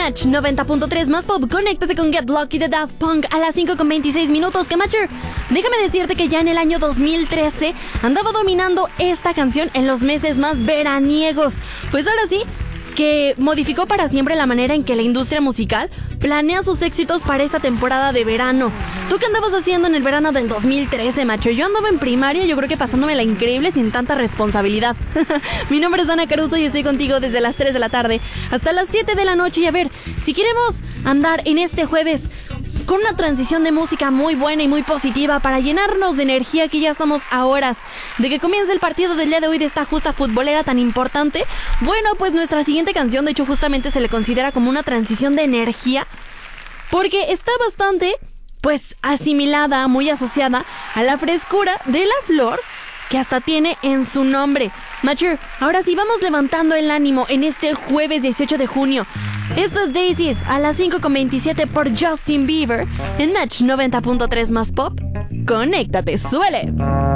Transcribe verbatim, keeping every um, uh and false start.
Match noventa punto tres más pop, conéctate con Get Lucky de Daft Punk a las cinco con veintiséis minutos. Que Matcher, déjame decirte que ya en el año dos mil trece andaba dominando esta canción en los meses más veraniegos. Pues ahora sí, que modificó para siempre la manera en que la industria musical planea sus éxitos para esta temporada de verano. ¿Tú qué andabas haciendo en el verano del dos mil trece, macho? Yo andaba en primaria, yo creo que pasándome la increíble sin tanta responsabilidad. Mi nombre es Dana Caruso y estoy contigo desde las tres de la tarde hasta las siete de la noche. Y a ver, si queremos andar en este jueves con una transición de música muy buena y muy positiva para llenarnos de energía, que ya estamos a horas de que comience el partido del día de hoy de esta justa futbolera tan importante. Bueno, pues nuestra siguiente canción, de hecho, justamente se le considera como una transición de energía, porque está bastante, pues, asimilada, muy asociada a la frescura de la flor que hasta tiene en su nombre. Mature, ahora sí, vamos levantando el ánimo en este jueves dieciocho de junio. Esto es Daisies a las cinco con veintisiete por Justin Bieber en Match noventa punto tres más pop. Conéctate, suele.